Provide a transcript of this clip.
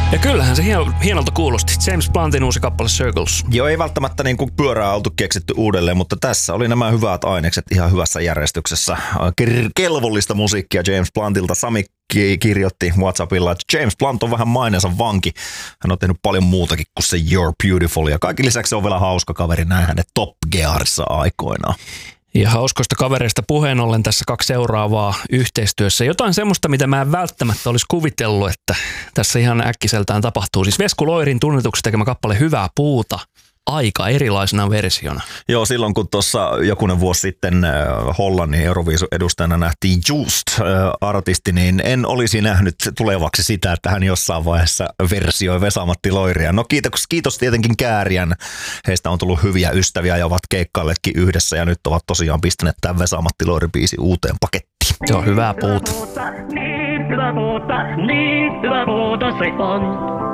Ja kyllähän se hienolta kuulosti. James Bluntin uusi kappale Circles. Joo, ei välttämättä niin kuin pyörää oltu keksitty uudelleen, mutta tässä oli nämä hyvät ainekset ihan hyvässä järjestyksessä. Kelvollista musiikkia James Bluntilta. Sami kirjoitti WhatsAppilla, että James Blunt on vähän maineensa vanki. Hän on tehnyt paljon muutakin kuin se You're Beautiful. Ja kaiken lisäksi se on vielä hauska kaveri, näin hänet Top Gearissa aikoinaan. Ja hauskoista kavereista puheen ollen tässä 2 seuraavaa yhteistyössä. Jotain semmoista, mitä mä en välttämättä olisi kuvitellut, että tässä ihan äkkiseltään tapahtuu. Siis Vesku Loirin tunnetuksi tekemä kappale Hyvää puuta aika erilaisena versiona. Joo, silloin kun tuossa jokunen vuosi sitten Hollannin Euroviisun edustajana nähtiin Just-artisti, niin en olisi nähnyt tulevaksi sitä, että hän jossain vaiheessa versioi Vesa-Matti Loiria. No kiitos tietenkin Kääriän. Heistä on tullut hyviä ystäviä ja ovat keikkailleetkin yhdessä ja nyt ovat tosiaan pistäneet tämän Vesa-Matti Loiri-biisi uuteen pakettiin. Joo, hyvää puuta. Niin hyvää puuta se on.